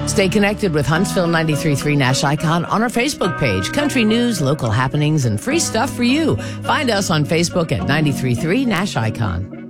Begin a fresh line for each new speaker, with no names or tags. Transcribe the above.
Stay connected with Huntsville 93.3 Nash Icon on our Facebook page. Country news, local happenings, and free stuff for you. Find us on Facebook at 93.3 Nash Icon.